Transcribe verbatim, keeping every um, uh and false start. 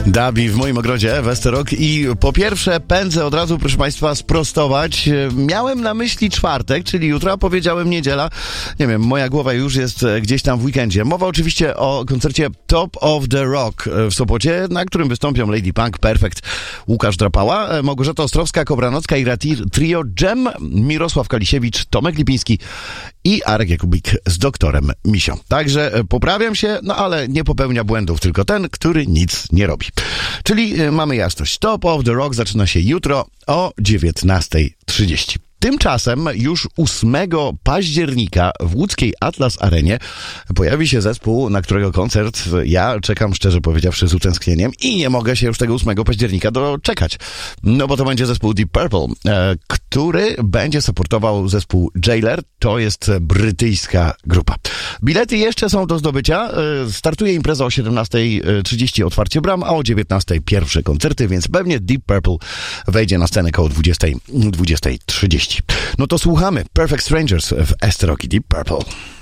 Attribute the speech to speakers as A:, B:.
A: Dabi w moim ogrodzie, Westerok. I po pierwsze pędzę od razu, proszę Państwa, sprostować. Miałem na myśli czwartek, czyli jutro, a powiedziałem niedziela. Nie wiem, moja głowa już jest gdzieś tam w weekendzie. Mowa oczywiście o koncercie Top of the Rock w Sopocie, na którym wystąpią Lady Punk, Perfect, Łukasz Drapała, Małgorzata Ostrowska, Kobranocka i Ratir Trio, Dżem, Mirosław Kalisiewicz, Tomek Lipiński i Arek Jakubik z doktorem Misią. Także poprawiam się, no ale nie popełnia błędów tylko ten, który nic nie robi. Czyli mamy jasność. Top of the Rock zaczyna się jutro o dziewiętnasta trzydzieści. Tymczasem już ósmego października w łódzkiej Atlas Arenie pojawi się zespół, na którego koncert ja czekam, szczerze powiedziawszy, z utęsknieniem i nie mogę się już tego ósmego października doczekać. No bo to będzie zespół Deep Purple, e, który będzie supportował zespół Jailer. To jest brytyjska grupa. Bilety jeszcze są do zdobycia. E, startuje impreza o siedemnasta trzydzieści, otwarcie bram, a o dziewiętnasta pierwsze koncerty, więc pewnie Deep Purple wejdzie na scenę koło dwudziesta trzydzieści. No to słuchamy Perfect Strangers w Westerok i Deep Purple.